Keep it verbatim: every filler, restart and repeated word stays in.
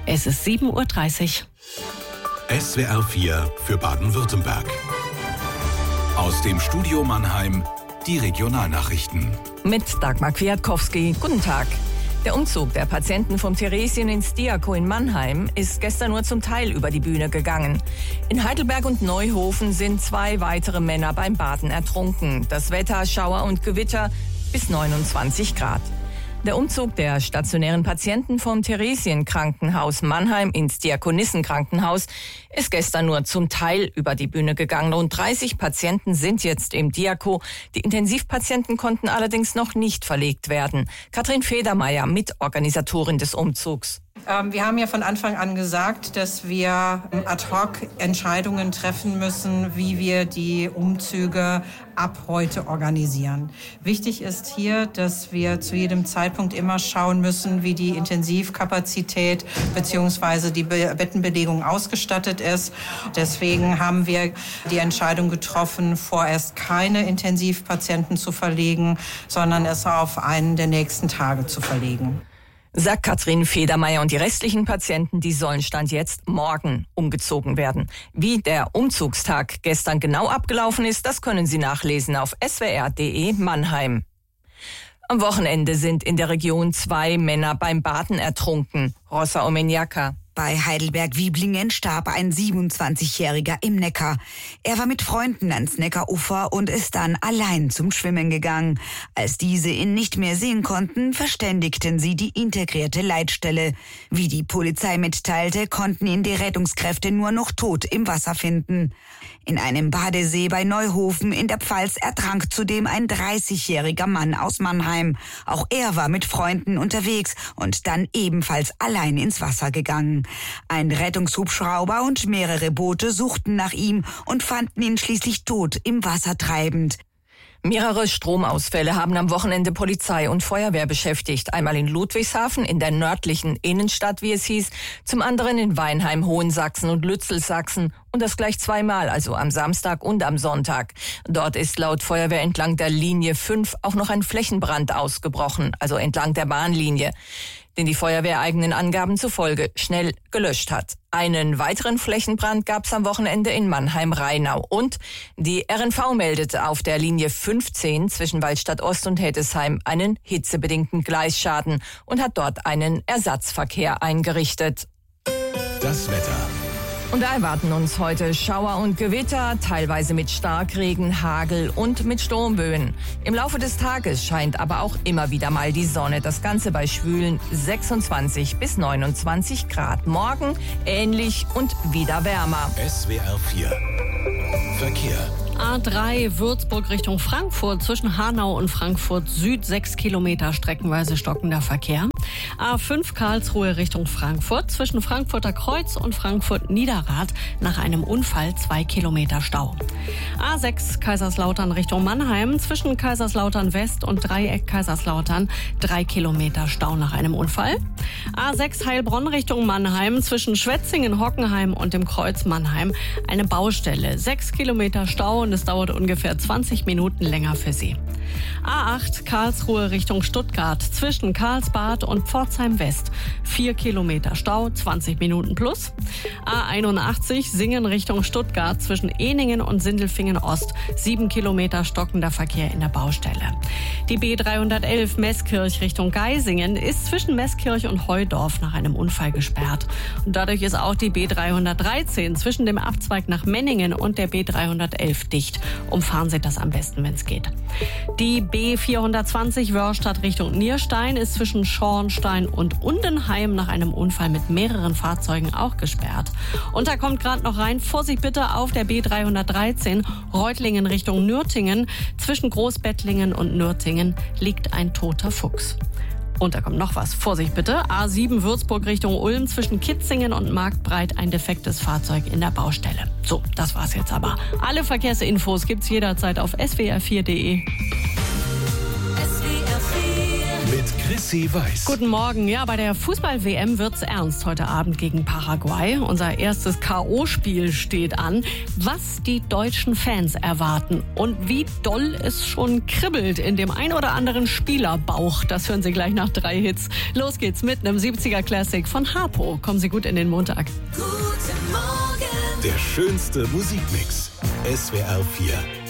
Es ist sieben Uhr dreißig. S W R vier für Baden-Württemberg. Aus dem Studio Mannheim die Regionalnachrichten. Mit Dagmar Kwiatkowski. Guten Tag. Der Umzug der Patienten vom Theresien ins Diako in Mannheim ist gestern nur zum Teil über die Bühne gegangen. In Heidelberg und Neuhofen sind zwei weitere Männer beim Baden ertrunken. Das Wetter, Schauer und Gewitter bis neunundzwanzig Grad. Der Umzug der stationären Patienten vom Theresien-Krankenhaus Mannheim ins Diakonissenkrankenhaus ist gestern nur zum Teil über die Bühne gegangen. Rund dreißig Patienten sind jetzt im Diako. Die Intensivpatienten konnten allerdings noch nicht verlegt werden. Katrin Federmeier, Mitorganisatorin des Umzugs. Wir haben ja von Anfang an gesagt, dass wir ad hoc Entscheidungen treffen müssen, wie wir die Umzüge ab heute organisieren. Wichtig ist hier, dass wir zu jedem Zeitpunkt immer schauen müssen, wie die Intensivkapazität bzw. die Bettenbelegung ausgestattet ist. Deswegen haben wir die Entscheidung getroffen, vorerst keine Intensivpatienten zu verlegen, sondern es auf einen der nächsten Tage zu verlegen. Sagt Katrin Federmeier, und die restlichen Patienten, die sollen Stand jetzt morgen umgezogen werden. Wie der Umzugstag gestern genau abgelaufen ist, das können Sie nachlesen auf s w r punkt d e Mannheim. Am Wochenende sind in der Region zwei Männer beim Baden ertrunken. Rosa Omeniaka. Bei Heidelberg-Wieblingen starb ein siebenundzwanzigjähriger im Neckar. Er war mit Freunden ans Neckarufer und ist dann allein zum Schwimmen gegangen. Als diese ihn nicht mehr sehen konnten, verständigten sie die integrierte Leitstelle. Wie die Polizei mitteilte, konnten ihn die Rettungskräfte nur noch tot im Wasser finden. In einem Badesee bei Neuhofen in der Pfalz ertrank zudem ein dreißigjähriger Mann aus Mannheim. Auch er war mit Freunden unterwegs und dann ebenfalls allein ins Wasser gegangen. Ein Rettungshubschrauber und mehrere Boote suchten nach ihm und fanden ihn schließlich tot im Wasser treibend. Mehrere Stromausfälle haben am Wochenende Polizei und Feuerwehr beschäftigt. Einmal in Ludwigshafen, in der nördlichen Innenstadt, wie es hieß, zum anderen in Weinheim, Hohensachsen und Lützelsachsen. Und das gleich zweimal, also am Samstag und am Sonntag. Dort ist laut Feuerwehr entlang der Linie fünf auch noch ein Flächenbrand ausgebrochen, also entlang der Bahnlinie, den die Feuerwehr eigenen Angaben zufolge schnell gelöscht hat. Einen weiteren Flächenbrand gab es am Wochenende in Mannheim-Rheinau. Und die R N V meldet auf der Linie fünfzehn zwischen Waldstadt Ost und Hettesheim einen hitzebedingten Gleisschaden und hat dort einen Ersatzverkehr eingerichtet. Das Wetter. Und da erwarten uns heute Schauer und Gewitter, teilweise mit Starkregen, Hagel und mit Sturmböen. Im Laufe des Tages scheint aber auch immer wieder mal die Sonne. Das Ganze bei schwülen sechsundzwanzig bis neunundzwanzig Grad. Morgen ähnlich und wieder wärmer. S W R vier Verkehr. A drei Würzburg Richtung Frankfurt, zwischen Hanau und Frankfurt Süd sechs Kilometer streckenweise stockender Verkehr. A fünf Karlsruhe Richtung Frankfurt, zwischen Frankfurter Kreuz und Frankfurt Niederrad nach einem Unfall zwei Kilometer Stau. A sechs Kaiserslautern Richtung Mannheim, zwischen Kaiserslautern West und Dreieck Kaiserslautern drei Kilometer Stau nach einem Unfall. A sechs Heilbronn Richtung Mannheim, zwischen Schwetzingen, Hockenheim und dem Kreuz Mannheim eine Baustelle, sechs Kilometer Stau und es dauert ungefähr zwanzig Minuten länger für Sie. A acht Karlsruhe Richtung Stuttgart, zwischen Karlsbad und Pforzheim West vier Kilometer Stau, zwanzig Minuten plus. A einundachtzig Singen Richtung Stuttgart, zwischen Ehningen und Sindelfingen Ost sieben Kilometer stockender Verkehr in der Baustelle. Die B dreihundertelf Meßkirch Richtung Geisingen ist zwischen Meßkirch und Heudorf nach einem Unfall gesperrt. Und dadurch ist auch die B dreihundertdreizehn zwischen dem Abzweig nach Menningen und der B dreihundertelf dicht. Umfahren Sie das am besten, wenn es geht. Die B vierhundertzwanzig Wörstadt Richtung Nierstein ist zwischen Schornstein und Undenheim nach einem Unfall mit mehreren Fahrzeugen auch gesperrt. Und da kommt gerade noch rein, Vorsicht bitte auf der B dreihundertdreizehn Reutlingen Richtung Nürtingen. Zwischen Großbettlingen und Nürtingen liegt ein toter Fuchs. Und da kommt noch was. Vorsicht bitte. A sieben Würzburg Richtung Ulm, zwischen Kitzingen und Marktbreit ein defektes Fahrzeug in der Baustelle. So, das war's jetzt aber. Alle Verkehrsinfos gibt's jederzeit auf s w r vier punkt d e. Mit Chrissy Weiß. Guten Morgen. Ja, bei der Fußball-W M wird's ernst heute Abend gegen Paraguay. Unser erstes K O-Spiel steht an. Was die deutschen Fans erwarten und wie doll es schon kribbelt in dem ein oder anderen Spielerbauch, das hören Sie gleich nach drei Hits. Los geht's mit einem siebziger-Classic von Harpo. Kommen Sie gut in den Montag. Guten Morgen. Der schönste Musikmix. S W R vier.